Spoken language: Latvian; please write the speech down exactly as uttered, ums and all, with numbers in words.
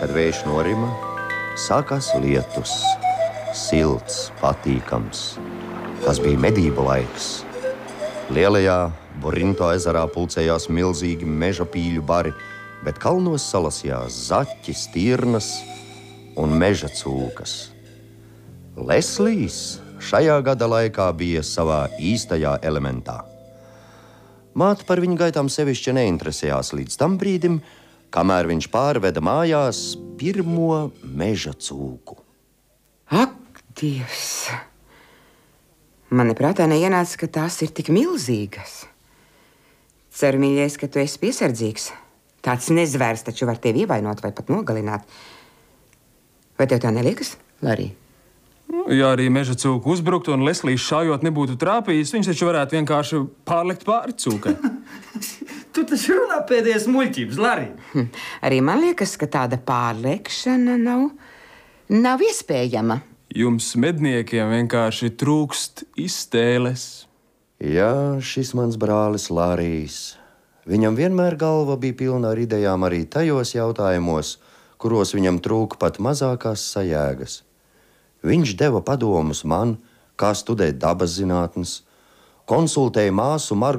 Kad vējš norima, sākās lietus. Silts, patīkams. Tas bija medību laiks. Lielajā Borinto ezerā pulcējās milzīgi meža pīļu bari, bet kalnos salasījās zaķi, stirnas un meža cūkas. Leslijs šajā gada laikā bija savā īstajā elementā. Māte par viņu gaitām sevišķi neinteresējās līdz tam brīdim, kamēr viņš pārveda mājās pirmo meža cūku. Ak, Dievs! Man neprātā neienāca, ka tās ir tik milzīgas. Ceru, mīļais, ka tu esi piesardzīgs. Tāds nezvērs taču var tevi ievainot vai pat nogalināt. Vai tev tā neliekas, Larī? Ja arī meža cūku uzbruktu un Leslīs šājot nebūtu trāpījis, viņš taču varētu vienkārši pārlikt pāri cūkai. Tu taču runā pēdējais muļķības, Larī. Hm. Arī man liekas, ka tāda pārliekšana nav, nav iespējama. Jums medniekiem vienkārši trūkst iztēles. Jā, šis mans brālis Larijs. Viņam vienmēr galva bija pilna ar idejām arī tajos jautājumos, kuros viņam trūka pat mazākās sajēgas. Viņš deva padomus man, kā studēt dabas zinātnes, konsultēja māsu Margu